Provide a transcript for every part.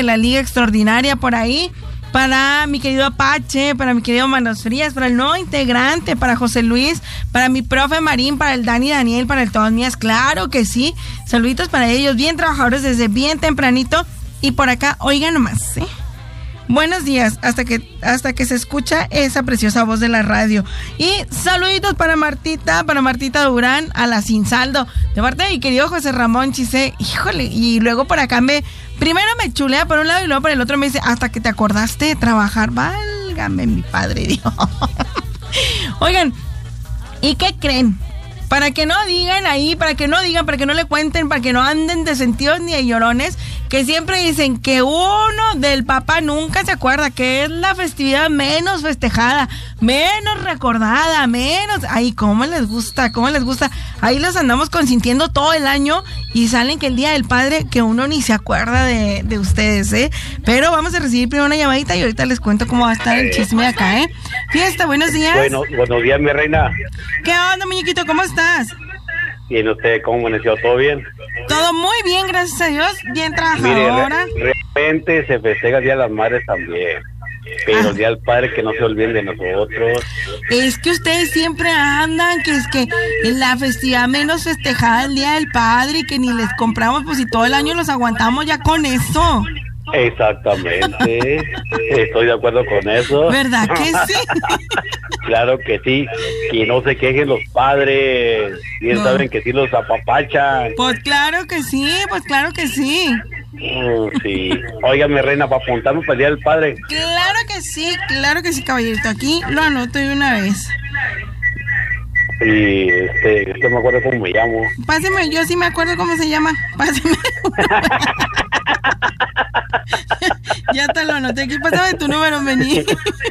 que la Liga Extraordinaria por ahí. Para mi querido Apache, para mi querido Manos Frías, para el nuevo integrante, para José Luis, para mi profe Marín, para el Dani Daniel, para el Todas Mías, claro que sí. Saluditos para ellos, bien trabajadores desde bien tempranito. Y por acá, oigan nomás, ¿eh? Buenos días, hasta que se escucha esa preciosa voz de la radio. Y saluditos para Martita Durán, a la Sin Saldo, de parte de mi querido José Ramón Chisé. Híjole, y luego por acá primero me chulea por un lado y luego por el otro me dice, hasta que te acordaste de trabajar. Válgame mi padre Dios. Oigan, ¿y qué creen? Para que no digan ahí, para que no le cuenten, para que no anden de sentidos ni de llorones, que siempre dicen que uno del papá nunca se acuerda, que es la festividad menos festejada, menos recordada, menos... Ay, cómo les gusta. Ahí los andamos consintiendo todo el año y salen que el Día del Padre, que uno ni se acuerda de ustedes, ¿eh? Pero vamos a recibir primero una llamadita y ahorita les cuento cómo va a estar el chisme acá, ¿eh? Fiesta, buenos días. Buenos días, mi reina. ¿Qué onda, muñequito? ¿Cómo estás? Bien, ¿usted cómo amaneció? ¿Todo bien? Todo muy bien, gracias a Dios. Bien trabajadora. Mire, realmente se festeja el Día de las Madres también. Pero el Día del Padre, que no se olviden de nosotros. Es que ustedes siempre andan, que es que en la festividad menos festejada el Día del Padre y que ni les compramos, pues si todo el año los aguantamos ya con eso. Exactamente. Estoy de acuerdo con eso. ¿Verdad que sí? Claro que sí. Que no se quejen los padres. Bien no. Saben que sí los apapachan. Pues claro que sí. Sí. Óigame, reina, para apuntarnos para el Día del Padre. Claro que sí, caballerito. Aquí lo anoto de una vez. Y no me acuerdo cómo me llamo. Páseme, yo sí me acuerdo cómo se llama. Páseme. Ya te lo anoté aquí. Pásame tu número, vení.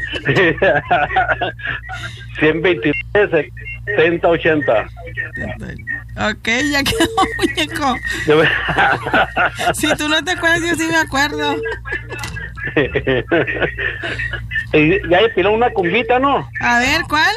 123 7080. Ok, ya quedó, muñeco. Si tú no te acuerdas, yo sí me acuerdo. Ya despiló una cumbita, ¿no? A ver, ¿cuál?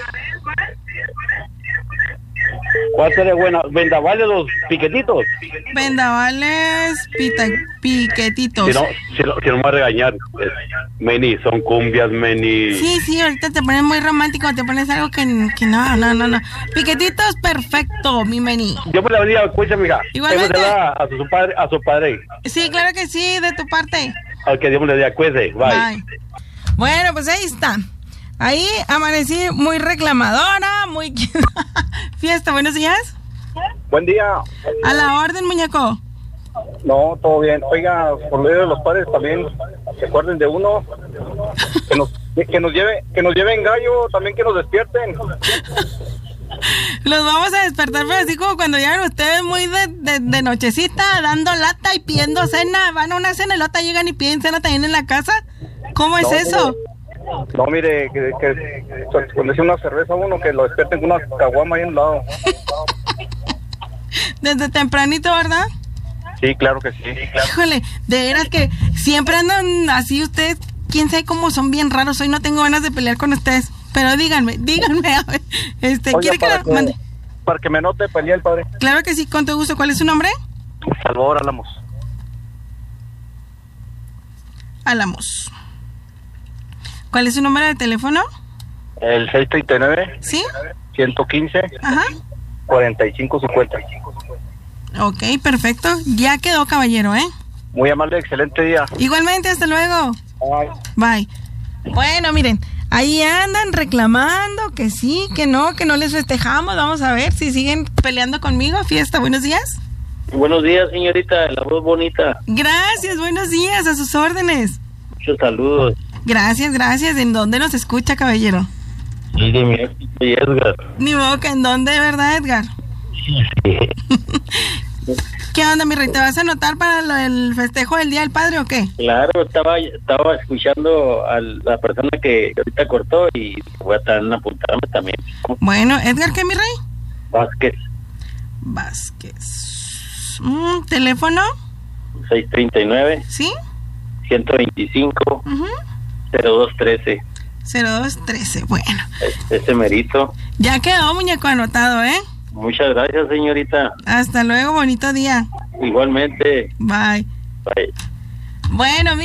¿Cuál sería buena? ¿Vendavales los piquetitos? Vendavales piquetitos. Si no me va a regañar. Meni, son cumbias, Meni. Sí, ahorita te pones muy romántico, te pones algo que no. Piquetitos, perfecto, mi Meni. Yo me la venía a escuchar, mija. Igualmente. A su padre. Sí, claro que sí, de tu parte. Ok, Dios me le dé, cuídese. Bye. Bueno, pues ahí está. Ahí amanecí muy reclamadora, muy... Fiesta, buenos días. Buen día. A la orden, muñeco. No, todo bien. Oiga, por medio de los padres también, se acuerden de uno, que nos lleven gallo, también que nos despierten. Los vamos a despertar, pero así como cuando llegan ustedes muy de nochecita, dando lata y pidiendo cena. Van a una cenelota, llegan y piden cena también en la casa. ¿Cómo es eso? No, mire, que cuando dice una cerveza uno, que lo despierten con una caguama ahí a un lado. Desde tempranito, ¿verdad? Sí, claro que sí. Claro. Híjole, de veras que siempre andan así ustedes. Quién sabe cómo son bien raros. Hoy no tengo ganas de pelear con ustedes. Pero díganme, a ver. Oiga, ¿quiere que lo mande? Para que me anote para el Día del Padre. Claro que sí, con todo gusto. ¿Cuál es su nombre? Salvador Álamos. Álamos. ¿Cuál es su número de teléfono? El 639. ¿Sí? 115. Ajá. 4550. Ok, perfecto. Ya quedó, caballero, ¿eh? Muy amable, excelente día. Igualmente, hasta luego. Bye. Bueno, miren, ahí andan reclamando que sí, que no les festejamos. Vamos a ver si siguen peleando conmigo. Fiesta, buenos días. Buenos días, señorita, la voz bonita. Gracias, buenos días, a sus órdenes. Muchos saludos. Gracias. ¿En dónde nos escucha, caballero? Sí, de mi Edgar. Ni modo que en dónde, ¿verdad, Edgar? Sí. ¿Qué onda, mi rey? ¿Te vas a anotar para el festejo del Día del Padre o qué? Claro, estaba escuchando a la persona que ahorita cortó y voy a estar apuntarme también. Bueno, ¿Edgar qué, mi rey? Vázquez. ¿Teléfono? 639. ¿Sí? 125. 0213. 0213, bueno. Ese merito. Ya quedó, muñeco, anotado, ¿eh? Muchas gracias, señorita. Hasta luego, bonito día. Igualmente. Bye. Bye. Bueno,